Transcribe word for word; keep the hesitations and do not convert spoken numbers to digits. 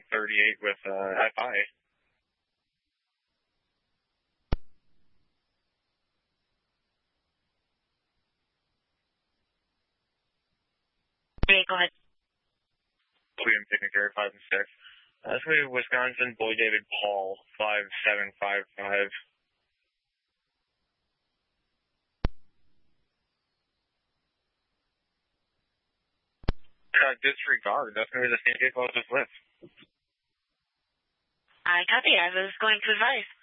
thirty-eight with uh, F I. Okay, go ahead. William taking care of five and six. Uh, this will be Wisconsin, Boy David Paul, five seven five five. Uh, disregard. That's going to be the same vehicle I was just with. I copy. I was going to advise.